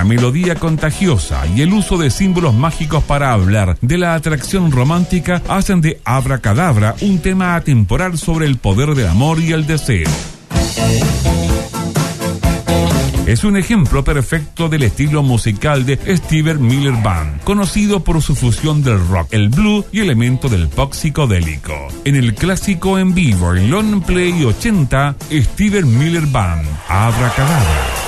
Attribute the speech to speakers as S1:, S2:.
S1: melodía contagiosa y el uso de símbolos mágicos para hablar de la atracción romántica hacen de Abracadabra un tema atemporal sobre el poder del amor y el deseo. Es un ejemplo perfecto del estilo musical de Steve Miller Band, conocido por su fusión del rock, el blues y elementos del pop psicodélico. En el clásico en vivo en Long Play 80, Steve Miller Band, Abracadabra.